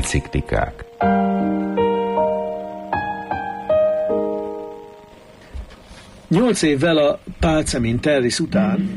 Enciklikák. Nyolc évvel a Pálcemin Terris után,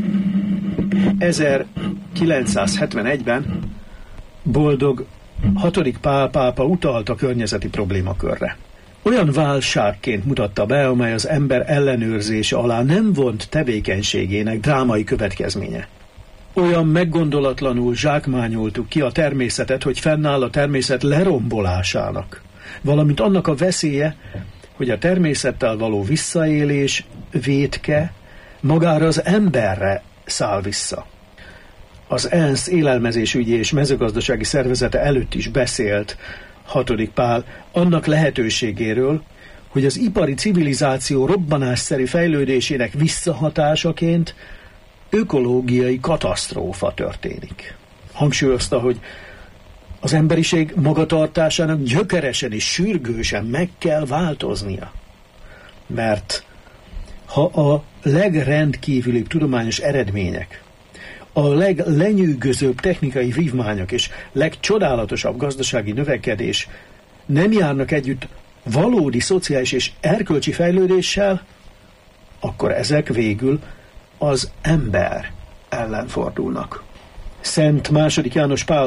1971-ben Boldog VI. Pál pápa utalt a környezeti problémakörre. Olyan válságként mutatta be, amely az ember ellenőrzése alá nem vont tevékenységének drámai következménye. Olyan meggondolatlanul zsákmányoltuk ki a természetet, hogy fennáll a természet lerombolásának, valamint annak a veszélye, hogy a természettel való visszaélés, vétke magára az emberre száll vissza. Az ENSZ élelmezésügyi és mezőgazdasági szervezete előtt is beszélt VI. Pál annak lehetőségéről, hogy az ipari civilizáció robbanásszerű fejlődésének visszahatásaként ökológiai katasztrófa történik. Hangsúlyozta, hogy az emberiség magatartásának gyökeresen és sürgősen meg kell változnia. Mert ha a legrendkívülibb tudományos eredmények, a leglenyűgözőbb technikai vívmányok és legcsodálatosabb gazdasági növekedés nem járnak együtt valódi szociális és erkölcsi fejlődéssel, akkor ezek végül az ember ellen fordulnak. Szent II. János Pál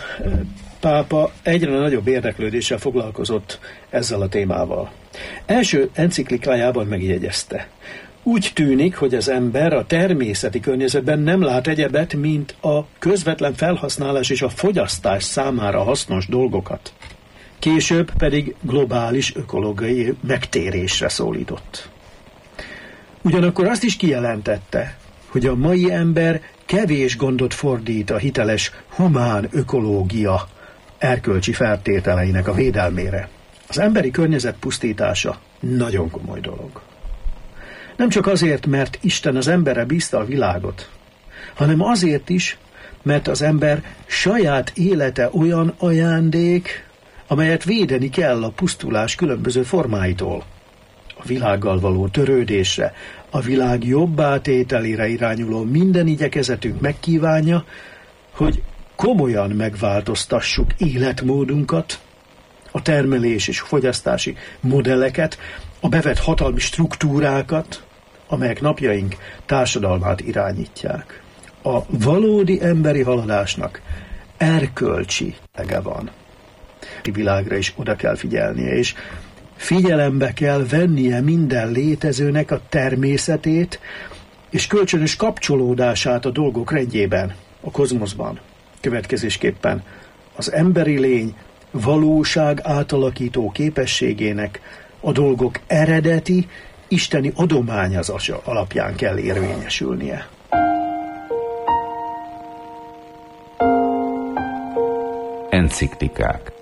pápa egyre nagyobb érdeklődéssel foglalkozott ezzel a témával. Első enciklikájában megjegyezte: úgy tűnik, hogy az ember a természeti környezetben nem lát egyebet, mint a közvetlen felhasználás és a fogyasztás számára hasznos dolgokat. Később pedig globális ökológiai megtérésre szólított. Ugyanakkor azt is kijelentette, hogy a mai ember kevés gondot fordít a hiteles humán ökológia erkölcsi feltételeinek a védelmére. Az emberi környezet pusztítása nagyon komoly dolog. Nem csak azért, mert Isten az emberre bízta a világot, hanem azért is, mert az ember saját élete olyan ajándék, amelyet védeni kell a pusztulás különböző formáitól. A világgal való törődésre, a világ jobbá tételére irányuló minden igyekezetünk megkívánja, hogy komolyan megváltoztassuk életmódunkat, a termelés és fogyasztási modelleket, a bevett hatalmi struktúrákat, amelyek napjaink társadalmát irányítják. A valódi emberi haladásnak erkölcsi lege van. A világra is oda kell figyelnie, és figyelembe kell vennie minden létezőnek a természetét és kölcsönös kapcsolódását a dolgok rendjében, a kozmoszban. Következésképpen az emberi lény valóság átalakító képességének a dolgok eredeti, isteni adományozása alapján kell érvényesülnie. Enciklikák.